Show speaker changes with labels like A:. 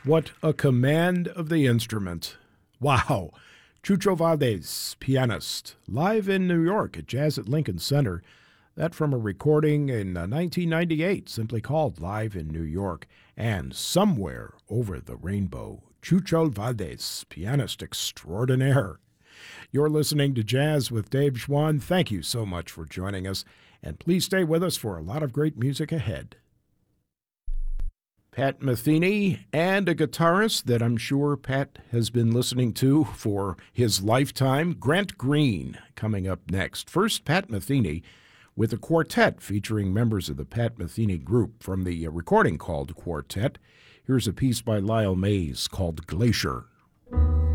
A: What a command of the instrument. Wow. Chucho Valdez, pianist, live in New York at Jazz at Lincoln Center. That from a recording in 1998, simply called Live in New York. And Somewhere Over the Rainbow, Chucho Valdez, pianist extraordinaire. You're listening to Jazz with Dave Schwann. Thank you so much for joining us, and please stay with us for a lot of great music ahead. Pat Metheny, and a guitarist that I'm sure Pat has been listening to for his lifetime, Grant Green, coming up next. First, Pat Metheny with a quartet featuring members of the Pat Metheny Group from the recording called Quartet. Here's a piece by Lyle Mays called Glacier.